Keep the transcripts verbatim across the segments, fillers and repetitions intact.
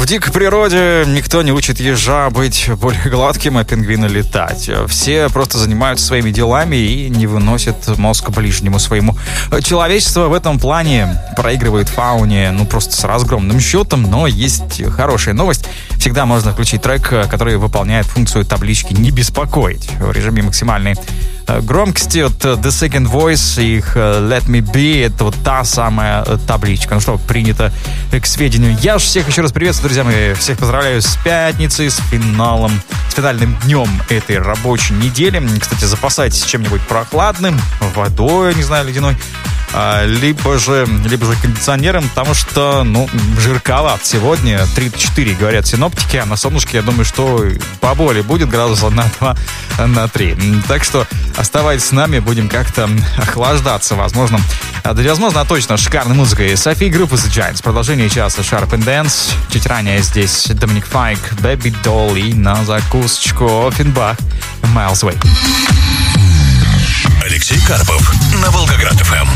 дикой природе никто не учит ежа быть более гладким, а пингвина летать. Все просто занимаются своими делами и не выносят мозг ближнему своему. Человечество в этом плане проигрывает фауне, ну, просто с разгромным счетом, но есть хорошая новость. Всегда можно включить трек, который выполняет функцию таблички «Не беспокоить» в режиме максимальной громкости. От The Second Voice, их Let Me Be, это вот та самая табличка. Ну что, принято к сведению. Я же всех еще раз приветствую, друзья мои. Всех поздравляю с пятницей, с финалом, с финальным днем этой рабочей недели. Кстати, запасайтесь чем-нибудь прохладным, водой, не знаю, ледяной, либо же, либо же кондиционером, потому что, ну, жарковат сегодня. тридцать четыре, говорят синоптики, а на солнышке, я думаю, что поболее будет, градуса на два, на три. Так что оставайтесь с нами, будем как-то охлаждаться, возможно. Да, возможно, а точно, шикарной музыкой. Софи, группа The Giants. Продолжение часа Sharp and Dance. Чуть ранее здесь Доминик Файк, Baby Doll и на закусочку Оффенбах, Miles Away. Алексей Карпов на Волгоград эф эм.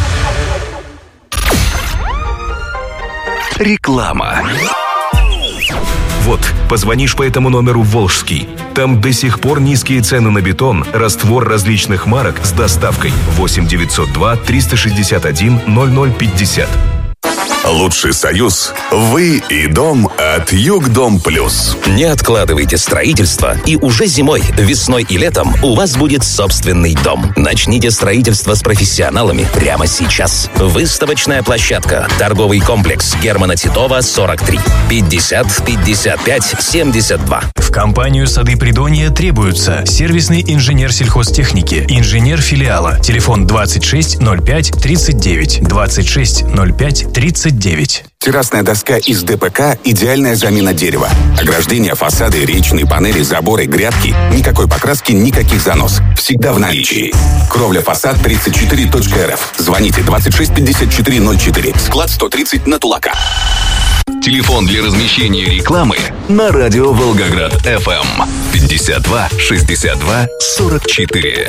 Реклама. Вот, позвонишь по этому номеру в Волжский. Там до сих пор низкие цены на бетон, раствор различных марок с доставкой. восемь девятьсот два триста шестьдесят один ноль ноль пятьдесят. Лучший союз – вы и дом от Югдом Плюс. Не откладывайте строительство, и уже зимой, весной и летом у вас будет собственный дом. Начните строительство с профессионалами прямо сейчас. Выставочная площадка. Торговый комплекс Германа Титова, сорок три. пятьдесят пятьдесят пять семьдесят два. В компанию «Сады Придонья» требуются сервисный инженер сельхозтехники, инженер филиала. Телефон двадцать шесть ноль пять тридцать девять. двадцать шесть ноль пять тридцать девять. Террасная доска из ДПК – идеальная замена дерева. Ограждения, фасады, речные панели, заборы, грядки. Никакой покраски, никаких занос. Всегда в наличии. Кровля фасад тридцать четыре точка эр эф. Звоните двадцать шесть пятьдесят четыре ноль четыре. Склад сто тридцать на Тулака. Телефон для размещения рекламы на радио Волгоград эф эм. пятьдесят два шестьдесят два сорок четыре.